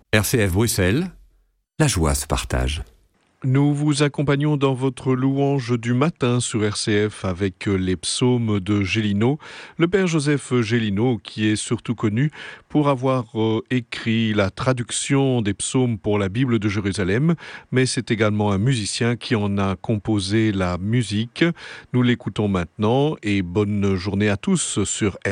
RCF Bruxelles, la joie se partage. Nous vous accompagnons dans votre louange du matin sur RCF avec les psaumes de Gélineau. Le père Joseph Gélineau, qui est surtout connu pour avoir écrit la traduction des psaumes pour la Bible de Jérusalem, mais c'est également un musicien qui en a composé la musique. Nous l'écoutons maintenant et bonne journée à tous sur